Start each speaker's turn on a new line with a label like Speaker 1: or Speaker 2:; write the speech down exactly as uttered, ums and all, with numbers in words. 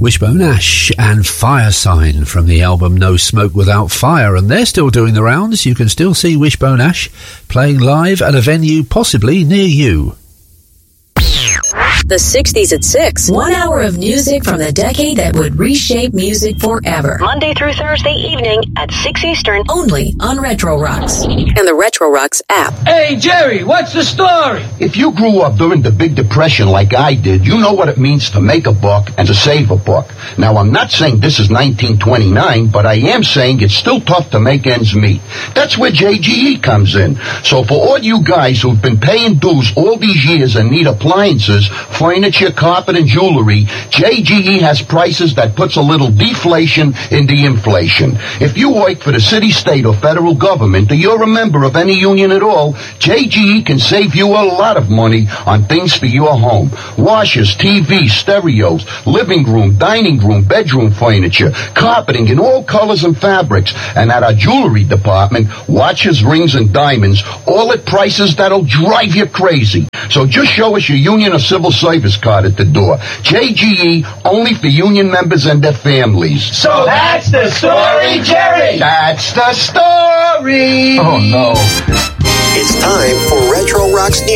Speaker 1: Wishbone Ash and Fire Sign from the album No Smoke Without Fire, and they're still doing the rounds. You can still see Wishbone Ash playing live at a venue possibly near you.
Speaker 2: The sixties at six. One hour of music from the decade that would reshape music forever.
Speaker 3: Monday through Thursday evening at six Eastern.
Speaker 2: Only on Retro Rocks and the Retro Rocks app.
Speaker 4: Hey, Jerry, what's the story?
Speaker 5: If you grew up during the Big Depression like I did, you know what it means to make a buck and to save a buck. Now, I'm not saying this is nineteen twenty-nine, but I am saying it's still tough to make ends meet. That's where J G E comes in. So for all you guys who've been paying dues all these years and need appliances, furniture, carpet, and jewelry, J G E has prices that puts a little deflation in the inflation. If you work for the city, state, or federal government, or you're a member of any union at all, J G E can save you a lot of money on things for your home. Washers, T Vs, stereos, living room, dining room, bedroom furniture, carpeting in all colors and fabrics. And at our jewelry department, watches, rings, and diamonds, all at prices that'll drive you crazy. So just show us your union or civil service card at the door. J G E, only for union members and their families.
Speaker 4: So that's the story, Jerry!
Speaker 5: That's the story!
Speaker 6: Oh, no. It's time for Retro Rocks News.